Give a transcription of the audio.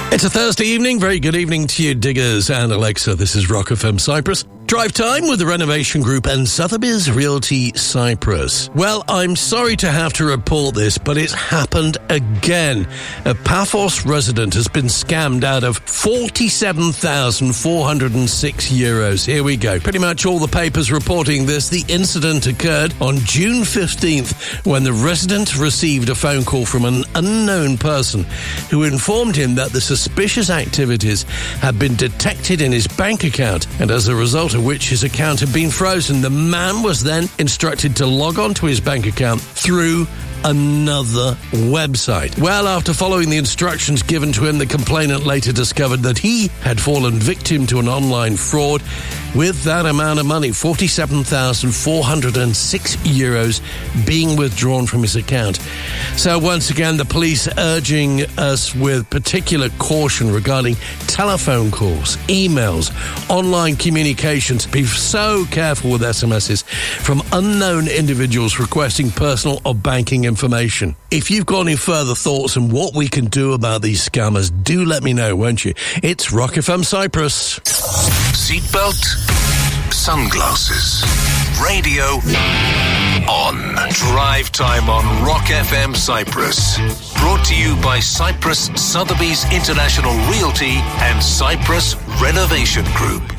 It's a Thursday evening. Very good evening to you, Diggers and Alexa. This is Rock FM Cyprus. Drive time with the Renovation Group and Sotheby's Realty Cyprus. Well, I'm sorry to have to report this, but it's happened again. A Paphos resident has been scammed out of €47,406. Here we go. Pretty much all the papers reporting this. The incident occurred on June 15th when the resident received a phone call from an unknown person who informed him that the suspicious activities had been detected in his bank account, and as a result of which his account had been frozen. The man was then instructed to log on to his bank account through another website. Well, after following the instructions given to him, the complainant later discovered that he had fallen victim to an online fraud with that amount of money, €47,406 being withdrawn from his account. So once again, the police urging us with particular caution regarding telephone calls, emails, online communications. Be so careful with SMSs from unknown individuals requesting personal or banking information. If you've got any further thoughts on what we can do about these scammers, do let me know, won't you? It's Rock FM Cyprus. Seatbelt, sunglasses, radio on. Drive time on Rock FM Cyprus. Brought to you by Cyprus Sotheby's International Realty and Cyprus Renovation Group.